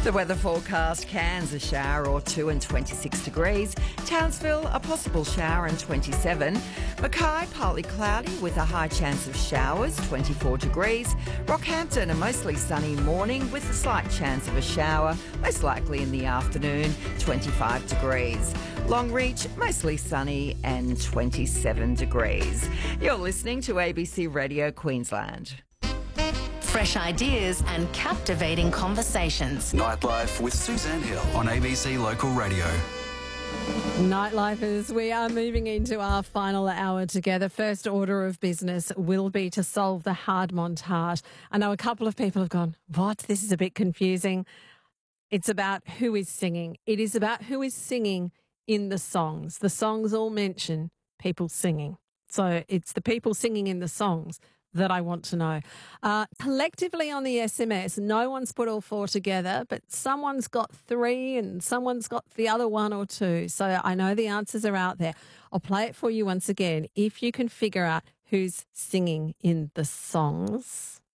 The weather forecast: Cairns a shower or two and 26 degrees. Townsville a possible shower and 27. Mackay partly cloudy with a high chance of showers, 24 degrees. Rockhampton a mostly sunny morning with a slight chance of a shower, most likely in the afternoon, 25 degrees. Longreach mostly sunny and 27 degrees. You're listening to ABC Radio Queensland. Fresh ideas and captivating conversations. Nightlife with Suzanne Hill on ABC Local Radio. Nightlifers, we are moving into our final hour together. First order of business will be to solve the hard montage. I know a couple of people have gone, what? This is a bit confusing. It's about who is singing. It is about who is singing in the songs. The songs all mention people singing. So it's the people singing in the songs that I want to know. Collectively on the SMS, no one's put all four together, but someone's got three and someone's got the other one or two. So I know the answers are out there. I'll play it for you once again. If you can figure out who's singing in the songs,